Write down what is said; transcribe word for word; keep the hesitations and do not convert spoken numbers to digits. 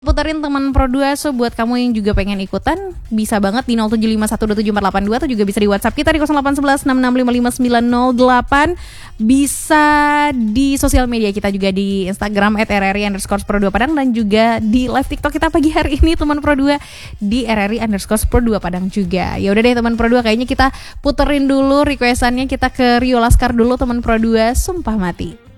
Puterin teman Pro dua. So buat kamu yang juga pengen ikutan, bisa banget di nol tujuh lima satu dua tujuh empat delapan dua, atau juga bisa di WhatsApp kita di nol delapan satu satu enam enam lima lima sembilan nol delapan. Bisa di sosial media kita juga di Instagram at r r i underscore pro dua Padang, dan juga di live TikTok kita pagi hari ini teman Pro dua di r r i underscore pro dua Padang juga. Ya udah deh teman Pro dua, kayaknya kita puterin dulu requestannya, kita ke Rio Laskar dulu teman Pro dua, Sumpah Mati.